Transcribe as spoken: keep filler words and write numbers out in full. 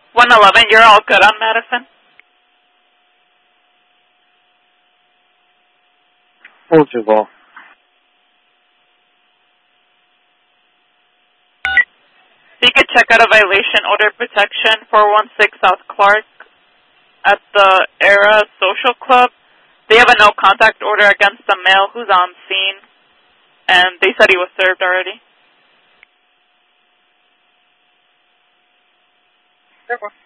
one eleven, you're all good on Madison? Eligible. You could check out a violation order protection, four one six South Clark at the Era Social Club. They have a no contact order against the male who's on scene, and they said he was served already. Okay.